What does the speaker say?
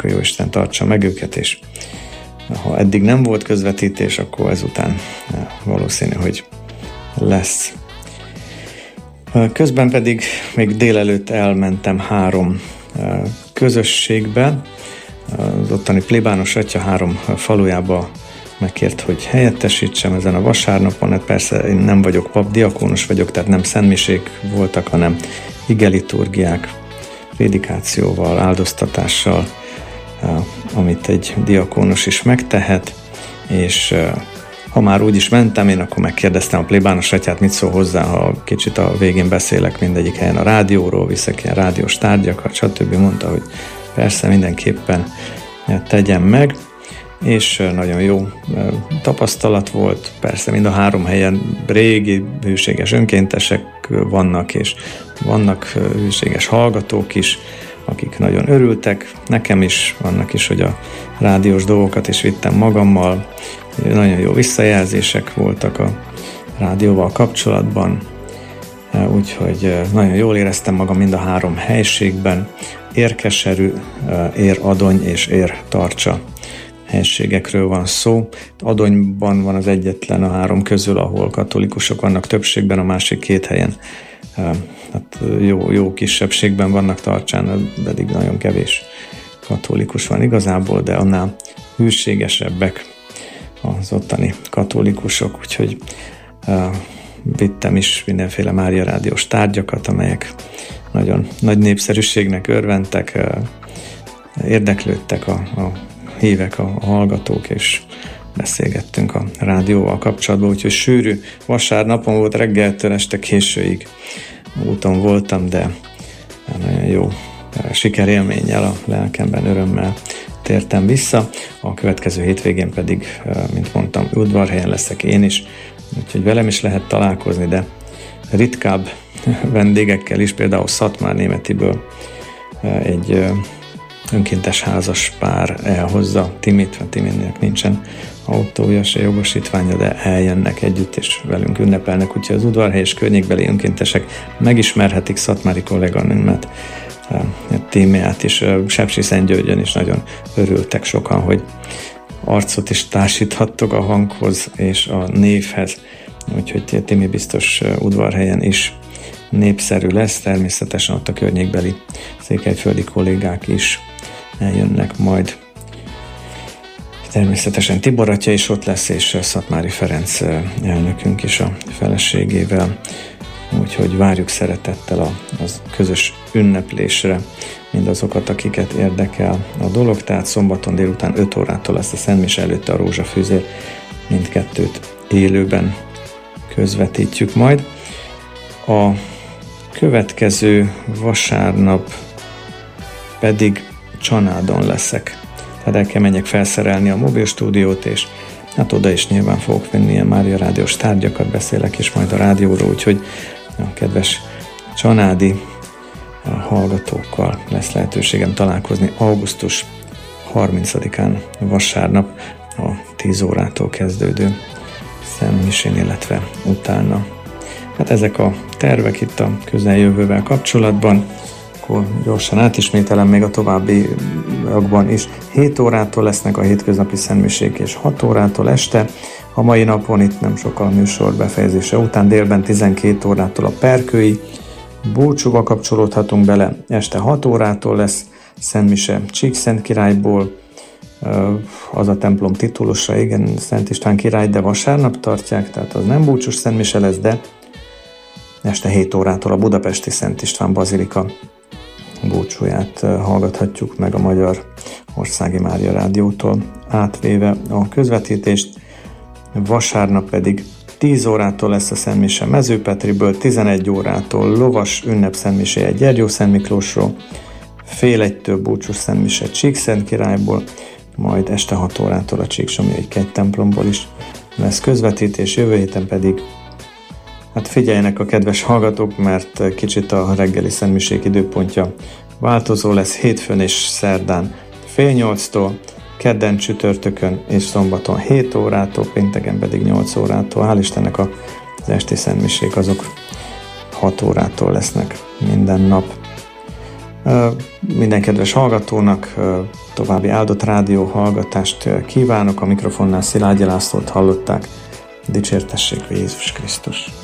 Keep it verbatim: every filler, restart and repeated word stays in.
a Jóisten tartsa meg őket, és ha eddig nem volt közvetítés, akkor ezután valószínű, hogy lesz. Közben pedig még délelőtt elmentem három közösségbe, az ottani plébános atya három falujába megkért, hogy helyettesítsem ezen a vasárnapon. Hát persze én nem vagyok pap, diakónus vagyok, tehát nem szentmisék voltak, hanem igeliturgiák, prédikációval, áldoztatással, amit egy diakónus is megtehet, és ha már úgy is mentem, én akkor megkérdeztem a plébános atyát, mit szól hozzá, ha kicsit a végén beszélek mindegyik helyen a rádióról, viszek ilyen rádiós tárgyakat, stb. Mondta, hogy persze mindenképpen tegyem meg, és nagyon jó tapasztalat volt. Persze mind a három helyen régi, hűséges önkéntesek vannak, és vannak hűséges hallgatók is, akik nagyon örültek. Nekem is vannak is, hogy a rádiós dolgokat is vittem magammal. Nagyon jó visszajelzések voltak a rádióval kapcsolatban, úgyhogy nagyon jól éreztem magam mind a három helységben. Érkeserű, Ér-Adony és Ér-Tarcsa helységekről van szó. Adonyban van az egyetlen a három közül, ahol katolikusok vannak többségben, a másik két helyen hát jó, jó kisebbségben vannak, Tarcsán pedig nagyon kevés katolikus van igazából, de annál hűségesebbek az ottani katolikusok, úgyhogy uh, vittem is mindenféle Mária rádiós tárgyakat, amelyek nagyon nagy népszerűségnek örventek, uh, érdeklődtek a, a hívek, a, a hallgatók, és beszélgettünk a rádióval kapcsolatban, úgyhogy sűrű vasárnapon volt, reggeltől este későig úton voltam, de nagyon jó sikerélménnyel, a lelkemben örömmel tértem vissza. A következő hétvégén pedig, mint mondtam, Udvarhelyen leszek én is, úgyhogy velem is lehet találkozni, de ritkább vendégekkel is, például Szatmár Németiből egy önkéntes házas pár elhozza Timit, mert Timinek nincsen autója, se jogosítványa, de eljönnek együtt, és velünk ünnepelnek, úgyhogy az Udvarhely és környékbeli önkéntesek megismerhetik Szatmári kolléganőmet, Tímeát is, Sepsiszentgyörgyön is nagyon örültek sokan, hogy arcot is társíthattok a hanghoz és a névhez, úgyhogy Timi biztos Udvarhelyen is népszerű lesz, természetesen ott a környékbeli székelyföldi kollégák is eljönnek majd. Természetesen Tibor atya is ott lesz, és Szatmári Ferenc elnökünk is a feleségével, úgyhogy várjuk szeretettel a, az közös ünneplésre mindazokat, akiket érdekel a dolog, tehát szombaton délután öt órától lesz a szentmise előtte a rózsafűzér, mindkettőt élőben közvetítjük majd. A következő vasárnap pedig Csanádon leszek. Tehát el kell menjek felszerelni a mobil stúdiót, és hát oda is nyilván fogok venni ilyen Mária rádiós tárgyakat, beszélek is majd a rádióról, úgyhogy a kedves csanádi hallgatókkal lesz lehetőségem találkozni augusztus harmincadikán vasárnap a tíz órától kezdődő szentmisén, illetve utána. Hát ezek a tervek itt a közeljövővel kapcsolatban. Akkor gyorsan átismételem még a továbbiakban is. hét órától lesznek a hétköznapi szentmisék, és hat órától este. A mai napon itt nem sokkal a műsor befejezése után, délben tizenkét órától a perkői búcsúba kapcsolódhatunk bele. Este hat órától lesz szentmise Csíkszentkirályból, az a templom titulusa, igen, Szent István király, de vasárnap tartják, tehát az nem búcsús szentmise lesz, de este hét órától a budapesti Szent István bazilika búcsúját hallgathatjuk meg a Magyar Országi Mária Rádiótól átvéve a közvetítést. Vasárnap pedig tíz órától lesz a szentmise Mezőpetriből, tizenegy órától lovas ünnepszentmiséje Gyergyó Szent Miklósról, fél egytől búcsús szentmise Csíkszentkirályból, majd este hat órától a Csíksomlyai kegytemplomból is lesz közvetítés, jövő héten pedig hát figyeljenek a kedves hallgatók, mert kicsit a reggeli szentmisék időpontja változó lesz, hétfőn és szerdán fél nyolctól, kedden, csütörtökön és szombaton hét órától, pénteken pedig nyolc órától. Hál' Istennek az esti szentmisék azok hat órától lesznek minden nap. Minden kedves hallgatónak további áldott rádió hallgatást kívánok. A mikrofonnál Szilágyi Lászlót hallották. Dicsértessék Jézus Krisztus!